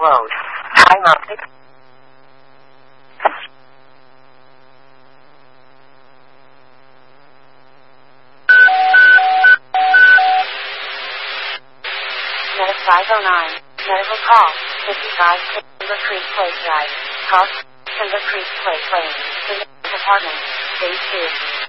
Road. Time up. Medic 509. Medical call. 55 Timber Creek Place Drive. Call Timber Creek Place Lane. Department. Phase 2.